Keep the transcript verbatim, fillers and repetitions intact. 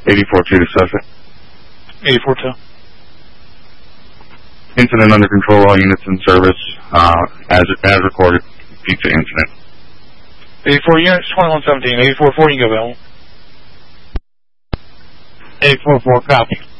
eighty-four two to Suffolk. eighty-four two. Incident under control, all units in service, uh, as, as recorded, pizza incident. eighty-four units, twenty-one seventeen. eighty-four four, you can go, Bill. eighty-four four, copy.